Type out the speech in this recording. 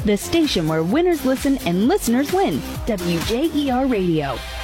The station where winners listen and listeners win. WJER Radio.